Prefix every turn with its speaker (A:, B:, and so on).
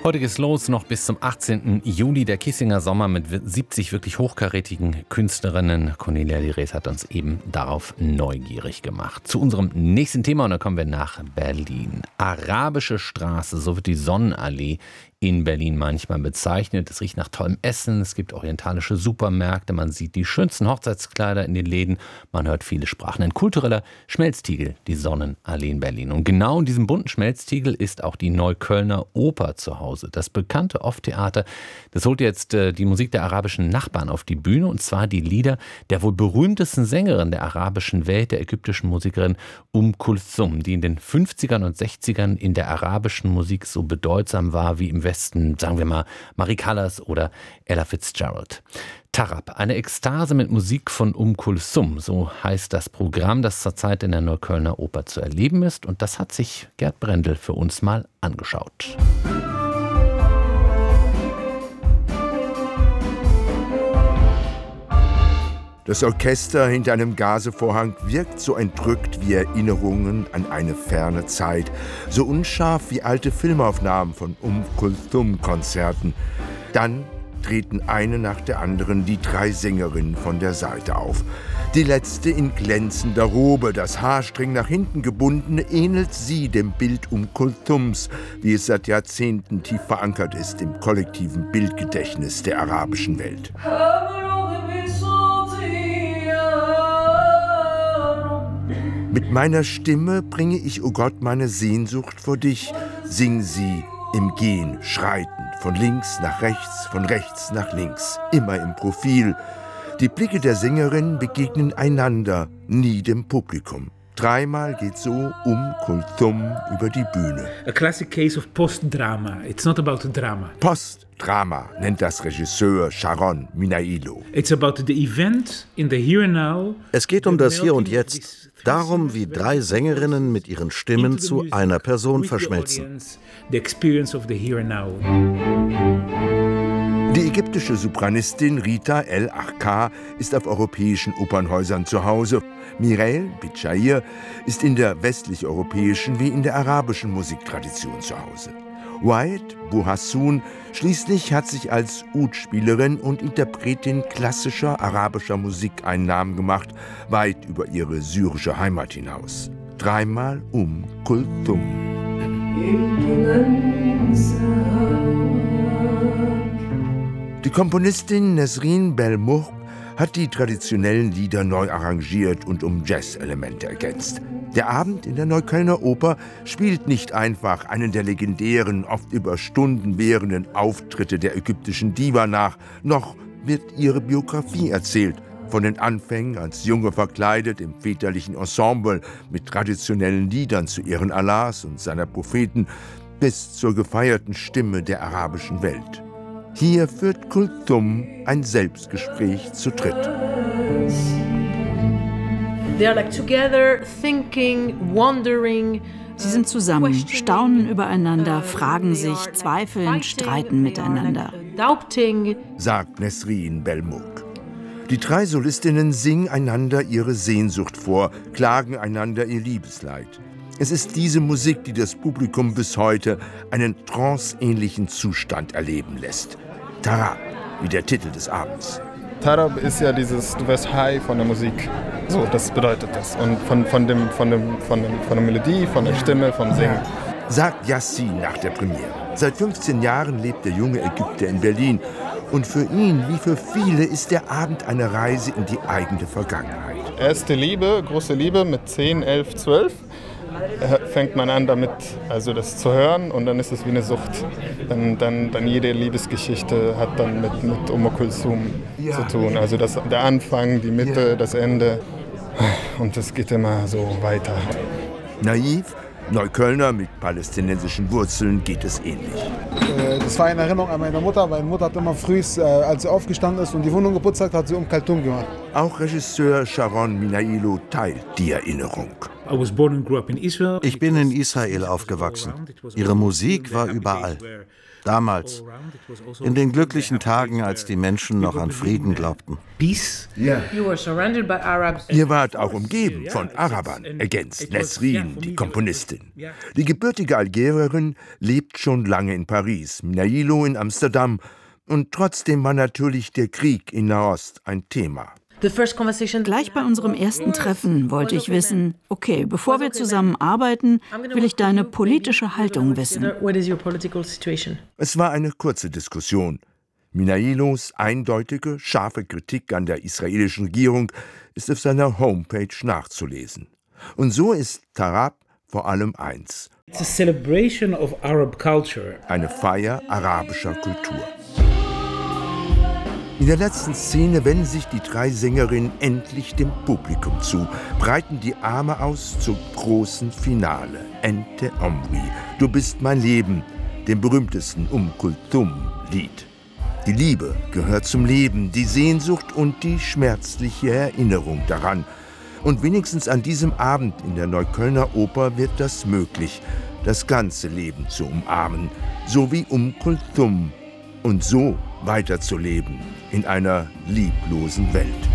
A: Heute geht's los, noch bis zum 18. Juli, der Kissinger Sommer mit 70 wirklich hochkarätigen Künstlerinnen. Cornelia Liret hat uns eben darauf neugierig gemacht. Zu unserem nächsten Thema, und dann kommen wir nach Berlin. Arabische Straße, so wird die Sonnenallee in Berlin manchmal bezeichnet. Es riecht nach tollem Essen, es gibt orientalische Supermärkte, man sieht die schönsten Hochzeitskleider in den Läden, man hört viele Sprachen. Ein kultureller Schmelztiegel, die Sonnenallee in Berlin. Und genau in diesem bunten Schmelztiegel ist auch die Neuköllner Oper zu Hause. Das bekannte Off-Theater, das holt jetzt die Musik der arabischen Nachbarn auf die Bühne, und zwar die Lieder der wohl berühmtesten Sängerin der arabischen Welt, der ägyptischen Musikerin Kulthum, die in den 50ern und 60ern in der arabischen Musik so bedeutsam war wie im Westen, sagen wir mal, Marie Callas oder Ella Fitzgerald. Tarab, eine Ekstase mit Musik von Kulthum, so heißt das Programm, das zurzeit in der Neuköllner Oper zu erleben ist. Und das hat sich Gerd Brendel für uns mal angeschaut.
B: Das Orchester hinter einem Gazevorhang wirkt so entrückt wie Erinnerungen an eine ferne Zeit, so unscharf wie alte Filmaufnahmen von Kulthum-Konzerten. Dann treten eine nach der anderen die 3 Sängerinnen von der Seite auf. Die letzte in glänzender Robe, das Haar streng nach hinten gebunden, ähnelt sie dem Bild Kulthums, wie es seit Jahrzehnten tief verankert ist im kollektiven Bildgedächtnis der arabischen Welt. Mit meiner Stimme bringe ich, o Gott, meine Sehnsucht vor dich, sing sie im Gehen, schreitend, von links nach rechts, von rechts nach links, immer im Profil. Die Blicke der Sängerin begegnen einander, nie dem Publikum. 3-mal geht so Kulthum über die Bühne.
C: A classic case of post-drama. It's not about drama.
B: Post-Drama nennt das Regisseur Sharon Minailo.
C: It's about the event in the here and now.
D: Es geht um das Hier und Jetzt. Darum, wie 3 Sängerinnen mit ihren Stimmen zu einer Person verschmelzen.
C: The experience of the here and now.
B: Die ägyptische Sopranistin Rita El Arka ist auf europäischen Opernhäusern zu Hause. Mireille Bichair ist in der westlich-europäischen wie in der arabischen Musiktradition zu Hause. Wahid Bouhassoun schließlich hat sich als Oud-Spielerin und Interpretin klassischer arabischer Musik einen Namen gemacht, weit über ihre syrische Heimat hinaus. 3-mal Kulthum. Die Komponistin Nesrin Belmour hat die traditionellen Lieder neu arrangiert und um Jazz-Elemente ergänzt. Der Abend in der Neuköllner Oper spielt nicht einfach einen der legendären, oft über Stunden währenden Auftritte der ägyptischen Diva nach, noch wird ihre Biografie erzählt, von den Anfängen als Junge verkleidet im väterlichen Ensemble mit traditionellen Liedern zu Ehren Allahs und seiner Propheten, bis zur gefeierten Stimme der arabischen Welt. Hier führt Kulthum ein Selbstgespräch zu dritt.
E: Sie sind zusammen, staunen übereinander, fragen sich, zweifeln, streiten miteinander,
B: sagt Nesrin Belmour. Die 3 Solistinnen singen einander ihre Sehnsucht vor, klagen einander ihr Liebesleid. Es ist diese Musik, die das Publikum bis heute einen tranceähnlichen Zustand erleben lässt. Tarab, wie der Titel des Abends.
F: Tarab ist ja dieses, du wirst high von der Musik. So, das bedeutet das. Und von der Melodie, von der Stimme, vom Singen.
B: Sagt Yassin nach der Premiere. Seit 15 Jahren lebt der junge Ägypter in Berlin. Und für ihn, wie für viele, ist der Abend eine Reise in die eigene Vergangenheit.
F: Erste Liebe, große Liebe mit 10, 11, 12. Fängt man an damit, also das zu hören, und dann ist es wie eine Sucht. Dann jede Liebesgeschichte hat dann mit Kulthum zu tun. Also der Anfang, die Mitte, das Ende, und es geht immer so weiter.
B: Naiv, Neuköllner mit palästinensischen Wurzeln geht es ähnlich.
G: Das war eine Erinnerung an meine Mutter. Meine Mutter hat immer früh, als sie aufgestanden ist und die Wohnung geputzt hat, hat sie Kulthum gemacht.
B: Auch Regisseur Sharon Minailo teilt die Erinnerung.
D: Ich bin in Israel aufgewachsen. Ihre Musik war überall. Damals, in den glücklichen Tagen, als die Menschen noch an Frieden glaubten.
B: Ihr wart auch umgeben von Arabern, ergänzt Nesrin, die Komponistin. Die gebürtige Algerierin lebt schon lange in Paris, Minailo in Amsterdam. Und trotzdem war natürlich der Krieg in Nahost ein Thema.
E: Gleich bei unserem ersten Treffen wollte ich wissen, okay, bevor wir zusammen arbeiten, will ich deine politische Haltung wissen.
B: Es war eine kurze Diskussion. Minailos eindeutige, scharfe Kritik an der israelischen Regierung ist auf seiner Homepage nachzulesen. Und so ist Tarab vor allem eins: eine Feier arabischer Kultur. In der letzten Szene wenden sich die 3 Sängerinnen endlich dem Publikum zu, breiten die Arme aus zum großen Finale. Ente Omri, du bist mein Leben, dem berühmtesten Kulthum-Lied. Die Liebe gehört zum Leben, die Sehnsucht und die schmerzliche Erinnerung daran. Und wenigstens an diesem Abend in der Neuköllner Oper wird das möglich, das ganze Leben zu umarmen, so wie Kulthum, und so weiterzuleben in einer lieblosen Welt.